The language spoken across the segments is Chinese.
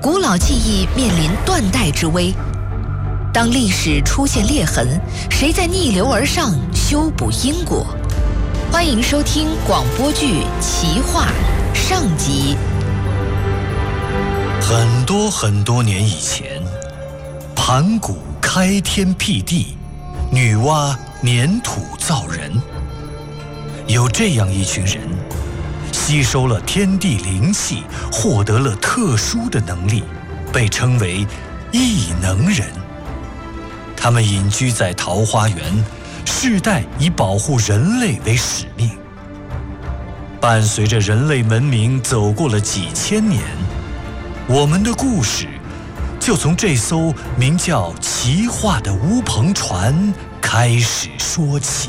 古老记忆面临断代之危。当历史出现裂痕，谁在逆流而上修补因果？欢迎收听广播剧《奇话》上集。 很多很多年以前，盘古开天辟地，女娲粘土造人。有这样一群人，吸收了天地灵气，获得了特殊的能力，被称为异能人。他们隐居在桃花源，世代以保护人类为使命。伴随着人类文明走过了几千年，我们的故事就从这艘名叫奇话的乌篷船开始说起。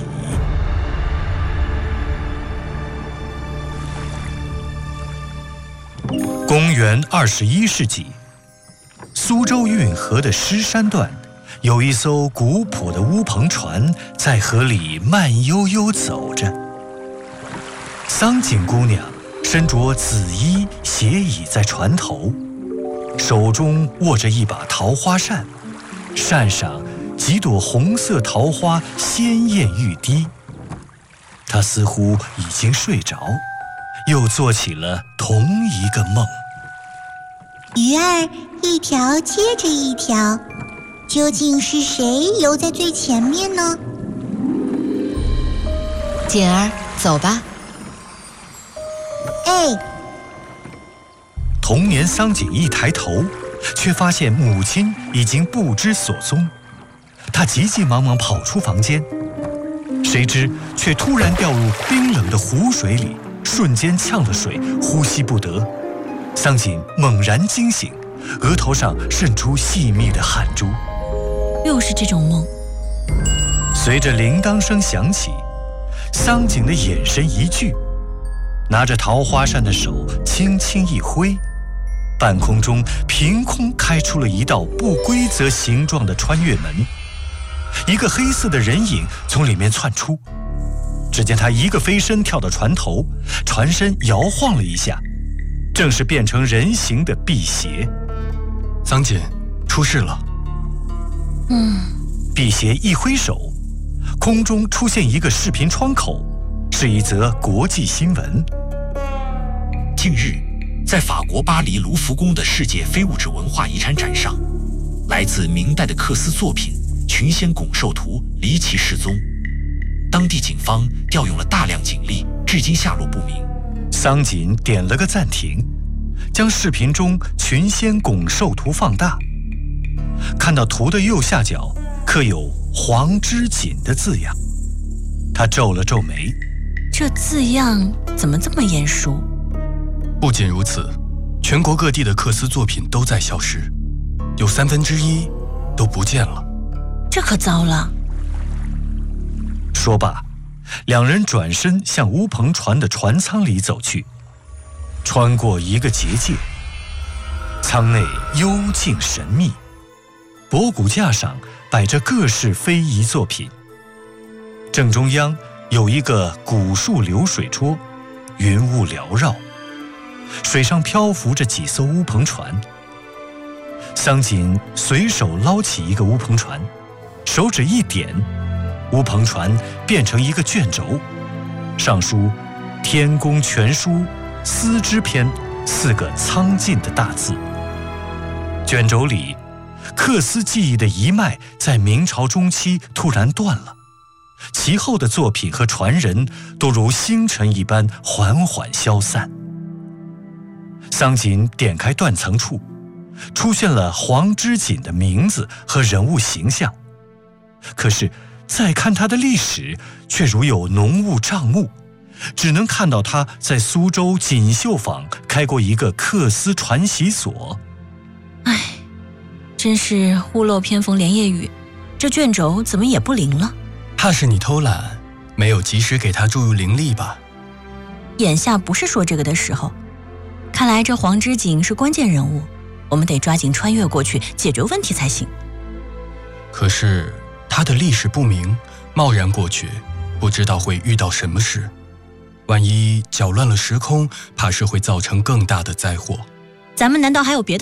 公元21世纪，苏州运河的狮山段有一艘古朴的乌篷船在河里慢悠悠走着。桑景姑娘身着紫衣，斜倚在船头，手中握着一把桃花扇，扇上几朵红色桃花鲜艳欲滴。她似乎已经睡着，又做起了同一个梦。 鱼儿一条接着一条，究竟是谁游在最前面呢？ 锦儿，走吧。 哎， 童年桑景一抬头，却发现母亲已经不知所踪。他急急忙忙跑出房间，谁知却突然掉入冰冷的湖水里，瞬间呛了水，呼吸不得。桑景猛然惊醒，额头上渗出细密的汗珠。 又是这种梦。 随着铃铛声响起，桑景的眼神一聚，拿着桃花扇的手轻轻一挥，半空中凭空开出了一道不规则形状的穿越门，一个黑色的人影从里面窜出。只见他一个飞身跳到船头，船身摇晃了一下，正是变成人形的辟邪。 桑锦，出事了。 辟邪一挥手，空中出现一个视频窗口，是一则国际新闻。 近日，在法国巴黎卢浮宫的世界非物质文化遗产展上，来自明代的缂丝作品《群仙拱兽图》离奇失踪，当地警方调用了大量警力，至今下落不明。 桑锦点了个暂停，将视频中群仙拱兽图放大，看到图的右下角刻有黄之锦的字样，他皱了皱眉， 这字样怎么这么眼熟？ 不仅如此，全国各地的缂丝作品都在消失，有1/3都不见了。 这可糟了。 说罢，两人转身向乌篷船的船舱里走去，穿过一个结界，舱内幽静神秘，博古架上摆着各式非遗作品，正中央有一个古树流水桌，云雾缭绕，水上漂浮着几艘乌篷船。桑锦随手捞起一个乌篷船，手指一点，乌篷船变成一个卷轴，上书“天宫全书丝织篇”4个苍劲的大字。卷轴里缂丝技艺的一脉在明朝中期突然断了，其后的作品和传人都如星辰一般缓缓消散。桑锦点开断层处，出现了黄之锦的名字和人物形象，可是再看他的历史，却如有浓雾障目，只能看到他在苏州锦绣坊开过一个缂丝传习所。 唉，真是屋漏偏逢连夜雨，这卷轴怎么也不灵了？ 怕是你偷懒，没有及时给他注入灵力吧？ 眼下不是说这个的时候。看来这黄之锦是关键人物，我们得抓紧穿越过去解决问题才行。 可是他的历史不明，贸然过去，不知道会遇到什么事。万一搅乱了时空，怕是会造成更大的灾祸。 咱们难道还有别的